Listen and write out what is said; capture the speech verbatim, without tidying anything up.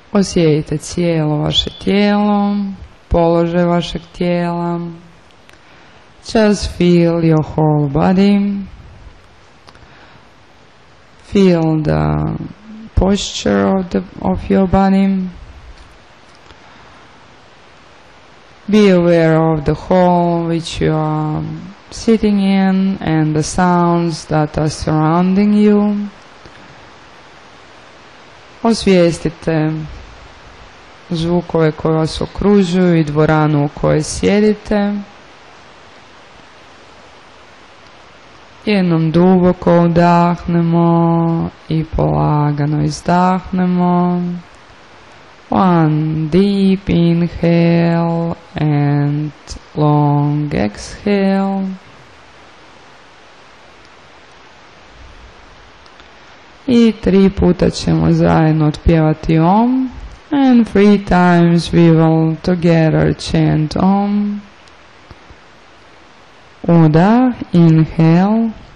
Osjetite cijelo vaše tijelo, položaj vašeg tijela. Just feel your whole body. Feel the posture of, the, of your body. Be aware of the hall which you are sitting in and the sounds that are surrounding you. Osvijestite zvukove koje vas okružuju i dvoranu u kojoj sjedite. Jednom duboko udahnemo i polagano izdahnemo. One deep inhale and long exhale. I tri puta ćemo zajedno otpjevati Om. And three times we will together chant Om. Udah, inhale.